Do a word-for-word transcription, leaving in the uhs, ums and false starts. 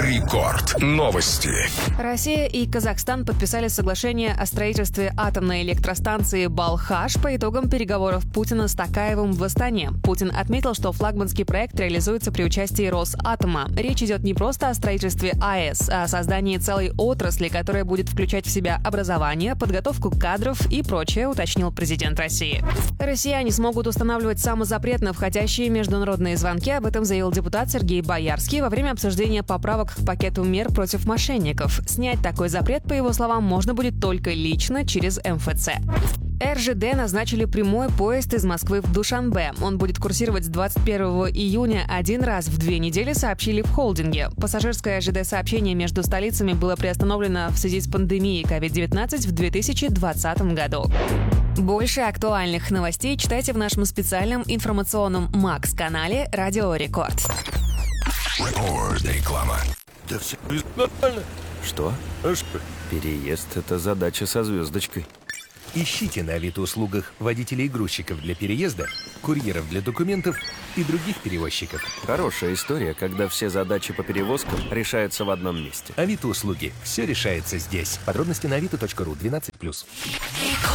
Рекорд. Новости. Россия и Казахстан подписали соглашение о строительстве атомной электростанции Балхаш по итогам переговоров Путина с Токаевым в Астане. Путин отметил, что флагманский проект реализуется при участии Росатома. Речь идет не просто о строительстве АЭС, а о создании целой отрасли, которая будет включать в себя образование, подготовку кадров и прочее, уточнил президент России. Россияне смогут устанавливать самозапрет на входящие международные звонки. Об этом заявил депутат Сергей Боярский во время обсуждения поправок к пакету мер против мошенников. Снять такой запрет, по его словам, можно будет только лично через эм эф цэ. эр жэ дэ назначили прямой поезд из Москвы в Душанбе. Он будет курсировать с двадцать первого июня один раз в две недели, сообщили в холдинге. Пассажирское жэ дэ-сообщение между столицами было приостановлено в связи с пандемией ковид девятнадцать в две тысячи двадцатом году. Больше актуальных новостей читайте в нашем специальном информационном Макс-канале «Радио Рекорд». Реклама. Да все нормально. Что? А что? Переезд — это задача со звездочкой. Ищите на Авито-услугах водителей и грузчиков для переезда, курьеров для документов и других перевозчиков. Хорошая история, когда все задачи по перевозкам решаются в одном месте. Авито-услуги. Все решается здесь. Подробности на авито точка ру. двенадцать плюс.